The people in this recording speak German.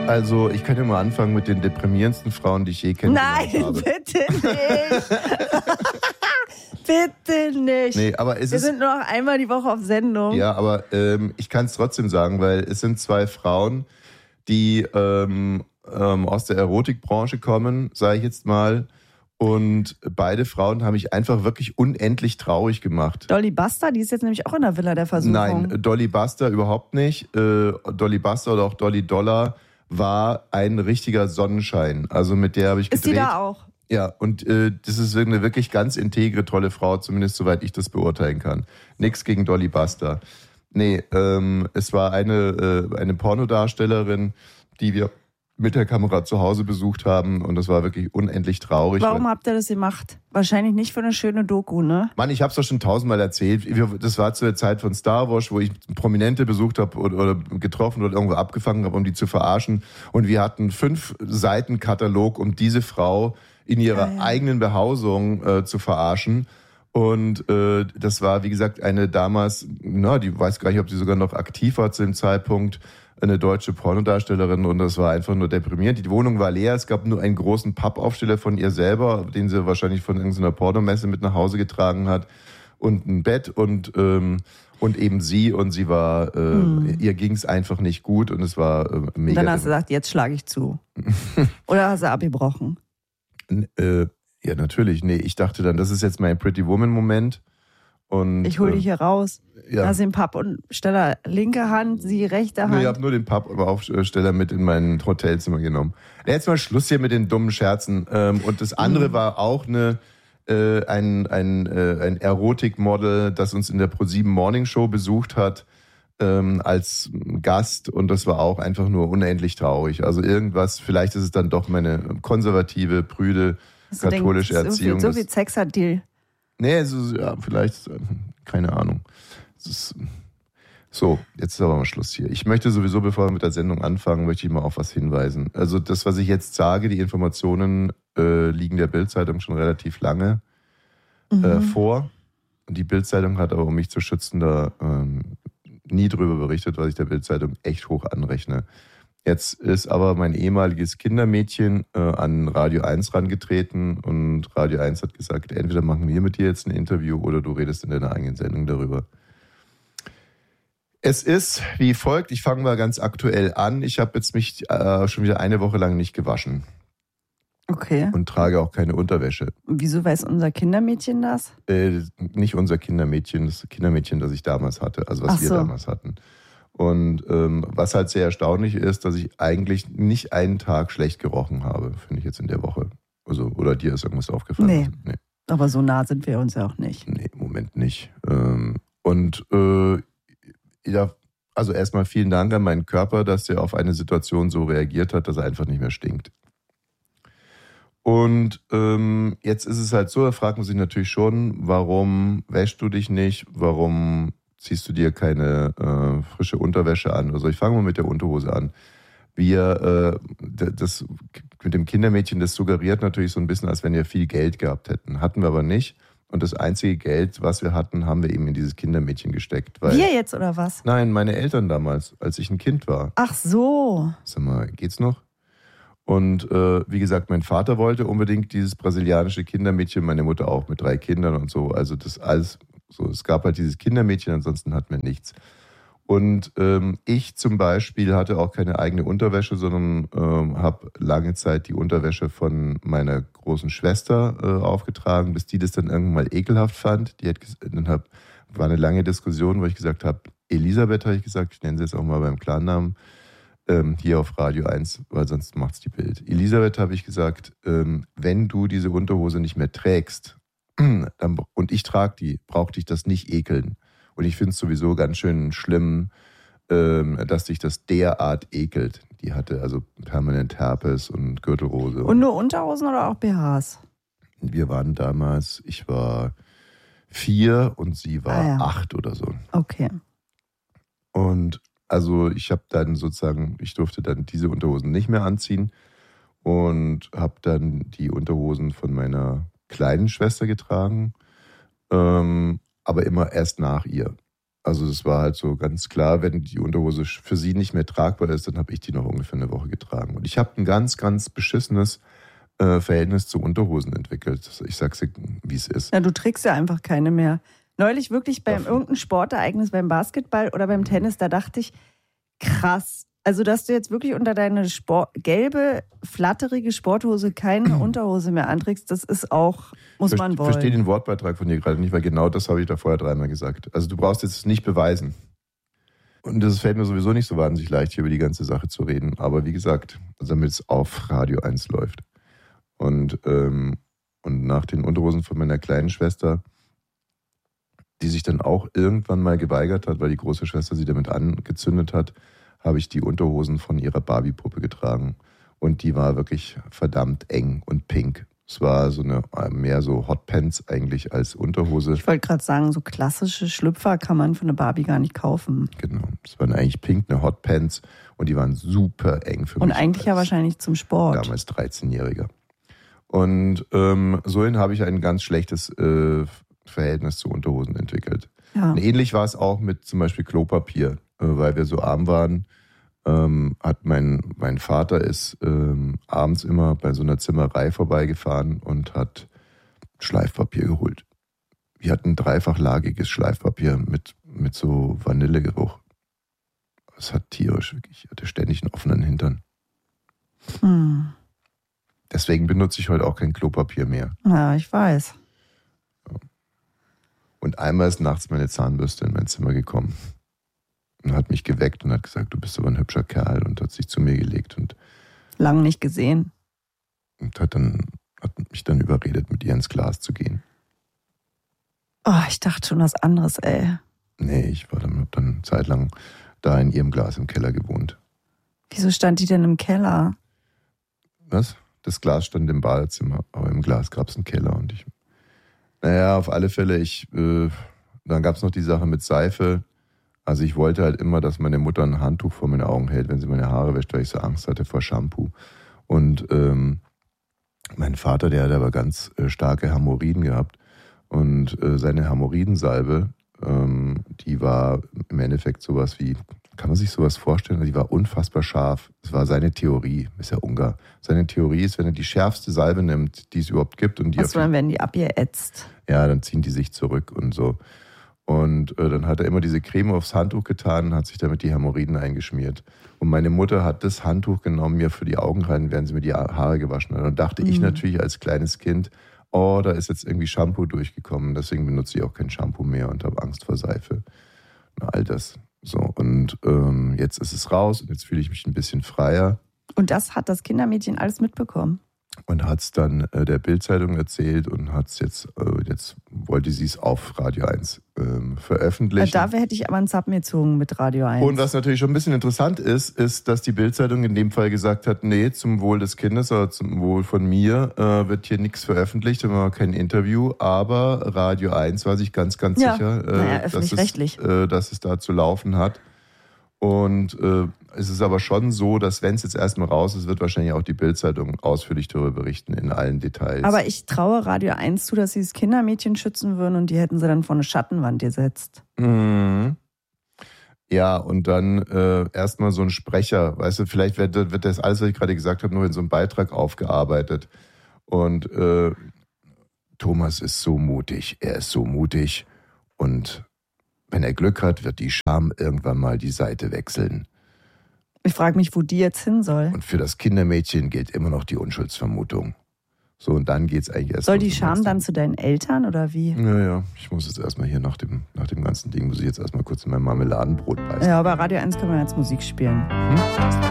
Also, ich kann ja mal anfangen mit den deprimierendsten Frauen, die ich je kennengelernt habe. Nein, bitte nicht. Bitte nicht. Nee, aber Wir sind nur noch einmal die Woche auf Sendung. Ja, aber ich kann es trotzdem sagen, weil es sind zwei Frauen, die aus der Erotikbranche kommen, sage ich jetzt mal. Und beide Frauen haben mich einfach wirklich unendlich traurig gemacht. Dolly Buster, die ist jetzt nämlich auch in der Villa der Versuchung. Nein, Dolly Buster überhaupt nicht. Dolly Buster oder auch Dolly Dollar war ein richtiger Sonnenschein. Also mit der habe ich gedreht. Ist die da auch? Ja, und das ist eine wirklich ganz integre, tolle Frau, zumindest soweit ich das beurteilen kann. Nix gegen Dolly Buster. Nee, es war eine Pornodarstellerin, die wir mit der Kamera zu Hause besucht haben und das war wirklich unendlich traurig. Warum habt ihr das gemacht? Wahrscheinlich nicht für eine schöne Doku, ne? Mann, ich hab's doch schon 1000-mal erzählt. Das war zu der Zeit von Star Wars, wo ich Prominente besucht habe oder getroffen oder irgendwo abgefangen habe, um die zu verarschen. Und wir hatten 5 Seiten Katalog, um diese Frau in ihrer eigenen Behausung zu verarschen. Und das war, wie gesagt, eine damals, die weiß gar nicht, ob sie sogar noch aktiv war zu dem Zeitpunkt, eine deutsche Pornodarstellerin und das war einfach nur deprimierend. Die Wohnung war leer, es gab nur einen großen Pappaufsteller von ihr selber, den sie wahrscheinlich von irgendeiner Pornomesse mit nach Hause getragen hat und ein Bett und eben sie und sie war, ihr ging es einfach nicht gut und es war mega. Und dann hast du gesagt, jetzt schlage ich zu. Oder hast du abgebrochen? Ja, natürlich. Nee, ich dachte dann, das ist jetzt mein Pretty Woman-Moment. Und, ich hol dich hier raus. Ja. Da hast den Pappaufsteller linke Hand, sie rechte Hand. Nee, ich habe nur den Pappaufsteller mit in mein Hotelzimmer genommen. Jetzt mal Schluss hier mit den dummen Scherzen. Und das andere war auch ein Erotikmodel, das uns in der ProSieben Morning Show besucht hat als Gast und das war auch einfach nur unendlich traurig. Also irgendwas, vielleicht ist es dann doch meine konservative, prüde, katholische Erziehung. So viel Sex hat die. Nee, vielleicht, keine Ahnung. So, jetzt ist aber mal Schluss hier. Ich möchte sowieso, bevor wir mit der Sendung anfangen, möchte ich mal auf was hinweisen. Also das, was ich jetzt sage, die Informationen liegen der Bild-Zeitung schon relativ lange vor. Und die Bild-Zeitung hat aber, um mich zu schützen, da nie drüber berichtet, was ich der Bild-Zeitung echt hoch anrechne. Jetzt ist aber mein ehemaliges Kindermädchen an Radio 1 rangetreten und Radio 1 hat gesagt, entweder machen wir mit dir jetzt ein Interview oder du redest in deiner eigenen Sendung darüber. Es ist wie folgt, ich fange mal ganz aktuell an. Ich habe jetzt mich schon wieder eine Woche lang nicht gewaschen. Okay. Und trage auch keine Unterwäsche. Und wieso weiß unser Kindermädchen das? Nicht unser Kindermädchen, das Kindermädchen, das ich damals hatte, also was wir damals hatten. Und was halt sehr erstaunlich ist, dass ich eigentlich nicht einen Tag schlecht gerochen habe, finde ich jetzt in der Woche. Also, oder dir ist irgendwas aufgefallen? Nee. Aber so nah sind wir uns ja auch nicht. Nee, im Moment nicht. Ja, also erstmal vielen Dank an meinen Körper, dass der auf eine Situation so reagiert hat, dass er einfach nicht mehr stinkt. Und jetzt ist es halt so, da fragt man sich natürlich schon, warum wäschst du dich nicht, warum ziehst du dir keine frische Unterwäsche an? Also ich fange mal mit der Unterhose an. Das mit dem Kindermädchen, das suggeriert natürlich so ein bisschen, als wenn wir viel Geld gehabt hätten. Hatten wir aber nicht. Und das einzige Geld, was wir hatten, haben wir eben in dieses Kindermädchen gesteckt. Weil, wir jetzt oder was? Nein, meine Eltern damals, als ich ein Kind war. Ach so. Sag mal, geht's noch? Und wie gesagt, mein Vater wollte unbedingt dieses brasilianische Kindermädchen, meine Mutter auch mit 3 Kindern und so. Also das alles so. Es gab halt dieses Kindermädchen, ansonsten hatten wir nichts. Und ich zum Beispiel hatte auch keine eigene Unterwäsche, sondern habe lange Zeit die Unterwäsche von meiner großen Schwester aufgetragen, bis die das dann irgendwann mal ekelhaft fand. War eine lange Diskussion, wo ich gesagt habe, Elisabeth, habe ich gesagt, ich nenne sie jetzt auch mal beim Klarnamen, hier auf Radio 1, weil sonst macht's die Bild. Elisabeth, habe ich gesagt, wenn du diese Unterhose nicht mehr trägst, und ich trage die, braucht dich das nicht ekeln. Und ich finde es sowieso ganz schön schlimm, dass dich das derart ekelt. Die hatte also permanent Herpes und Gürtelrose. Und nur Unterhosen oder auch BHs? Wir waren damals, ich war 4 und sie war 8 oder so. Okay. Und also ich durfte dann diese Unterhosen nicht mehr anziehen und habe dann die Unterhosen von meiner kleinen Schwester getragen, aber immer erst nach ihr. Also das war halt so ganz klar, wenn die Unterhose für sie nicht mehr tragbar ist, dann habe ich die noch ungefähr eine Woche getragen. Und ich habe ein ganz, ganz beschissenes Verhältnis zu Unterhosen entwickelt. Ich sag's dir, wie es ist. Ja, du trägst ja einfach keine mehr. Neulich wirklich beim irgendeinem Sportereignis, beim Basketball oder beim Tennis, da dachte ich, krass. Also, dass du jetzt wirklich unter deine gelbe, flatterige Sporthose keine Unterhose mehr anträgst, das ist auch, muss man wollen. Ich verstehe den Wortbeitrag von dir gerade nicht, weil genau das habe ich da vorher 3-mal gesagt. Also, du brauchst jetzt nicht beweisen. Und das fällt mir sowieso nicht so wahnsinnig leicht, hier über die ganze Sache zu reden. Aber wie gesagt, damit es auf Radio 1 läuft. Und nach den Unterhosen von meiner kleinen Schwester, die sich dann auch irgendwann mal geweigert hat, weil die große Schwester sie damit angezündet hat, habe ich die Unterhosen von ihrer Barbie-Puppe getragen. Und die war wirklich verdammt eng und pink. Es war so mehr so Hotpants eigentlich als Unterhose. Ich wollte gerade sagen, so klassische Schlüpfer kann man von einer Barbie gar nicht kaufen. Genau. Es waren eigentlich pink, eine Hotpants und die waren super eng für mich. Und eigentlich ja wahrscheinlich zum Sport. Damals 13-Jähriger. Und so habe ich ein ganz schlechtes Verhältnis zu Unterhosen entwickelt. Ja. Und ähnlich war es auch mit zum Beispiel Klopapier, weil wir so arm waren. Hat mein Vater ist abends immer bei so einer Zimmerei vorbeigefahren und hat Schleifpapier geholt. Wir hatten dreifachlagiges Schleifpapier mit so Vanillegeruch. Das hat tierisch wirklich. Ich hatte ständig einen offenen Hintern. Deswegen benutze ich heute auch kein Klopapier mehr. Ja, ich weiß. Und einmal ist nachts meine Zahnbürste in mein Zimmer gekommen und hat mich geweckt und hat gesagt, du bist aber ein hübscher Kerl, und hat sich zu mir gelegt und lang nicht gesehen. Und hat mich dann überredet, mit ihr ins Glas zu gehen. Oh, ich dachte schon was anderes, ey. Nee, hab dann zeitlang da in ihrem Glas im Keller gewohnt. Wieso stand die denn im Keller? Was? Das Glas stand im Badezimmer, aber im Glas gab es einen Keller und auf alle Fälle, dann gab es noch die Sache mit Seife. Also ich wollte halt immer, dass meine Mutter ein Handtuch vor meine Augen hält, wenn sie meine Haare wäscht, weil ich so Angst hatte vor Shampoo. Und mein Vater, der hat aber ganz starke Hämorrhoiden gehabt. Und seine Hämorrhoidensalbe, die war im Endeffekt sowas wie, kann man sich sowas vorstellen? Die war unfassbar scharf. Das war seine Theorie, ist ja Ungar. Seine Theorie ist, wenn er die schärfste Salbe nimmt, die es überhaupt gibt. Und dann werden die abgeätzt. Ja, dann ziehen die sich zurück und so. Und dann hat er immer diese Creme aufs Handtuch getan und hat sich damit die Hämorrhoiden eingeschmiert. Und meine Mutter hat das Handtuch genommen, mir für die Augen rein, während sie mir die Haare gewaschen hat. Und dachte ich natürlich als kleines Kind, oh, da ist jetzt irgendwie Shampoo durchgekommen. Deswegen benutze ich auch kein Shampoo mehr und habe Angst vor Seife. Na, all das. So, und jetzt ist es raus und jetzt fühle ich mich ein bisschen freier. Und das hat das Kindermädchen alles mitbekommen? Und hat es dann der Bild-Zeitung erzählt und hat es jetzt wollte sie es auf Radio 1 veröffentlichen. Dafür hätte ich aber einen Zappen gezogen mit Radio 1. Und was natürlich schon ein bisschen interessant ist, dass die Bild-Zeitung in dem Fall gesagt hat, nee, zum Wohl des Kindes oder zum Wohl von mir wird hier nichts veröffentlicht, immer kein Interview, aber Radio 1 war sich ganz, ganz sicher, dass es da zu laufen hat. Und es ist aber schon so, dass wenn es jetzt erstmal raus ist, wird wahrscheinlich auch die Bild-Zeitung ausführlich darüber berichten, in allen Details. Aber ich traue Radio 1 zu, dass sie das Kindermädchen schützen würden und die hätten sie dann vor eine Schattenwand gesetzt. Mhm. Ja, und dann erstmal so ein Sprecher, weißt du, vielleicht wird das alles, was ich gerade gesagt habe, nur in so einem Beitrag aufgearbeitet. Und Thomas ist so mutig, er ist so mutig und wenn er Glück hat, wird die Scham irgendwann mal die Seite wechseln. Ich frage mich, wo die jetzt hin soll. Und für das Kindermädchen gilt immer noch die Unschuldsvermutung. So, und dann geht's eigentlich erst. Soll die Scham dann zu deinen Eltern oder wie? Ja, ich muss jetzt erstmal hier nach dem ganzen Ding, muss ich jetzt erstmal kurz in mein Marmeladenbrot beißen. Ja, aber Radio 1 kann man jetzt Musik spielen.